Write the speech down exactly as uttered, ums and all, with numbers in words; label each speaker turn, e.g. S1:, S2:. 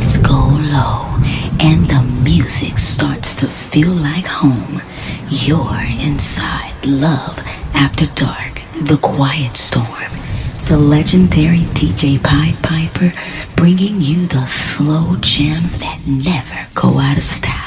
S1: lights go low and the music starts to feel like home, you're inside Love After Dark, The Quiet Storm. The legendary D J Pied Piper bringing you the slow gems that never go out of style.